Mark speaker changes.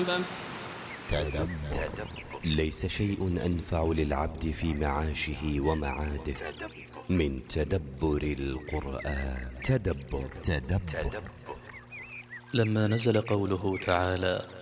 Speaker 1: تدبر. ليس شيء أنفع للعبد في معاشه ومعاده من تدبر القرآن. تدبر.
Speaker 2: لما نزل قوله تعالى: